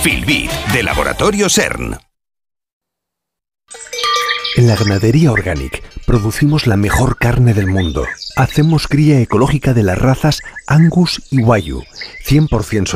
Filbit, de Laboratorio SERN. En la ganadería Organic producimos la mejor carne del mundo. Hacemos cría ecológica de las razas Angus y Wagyu, 100%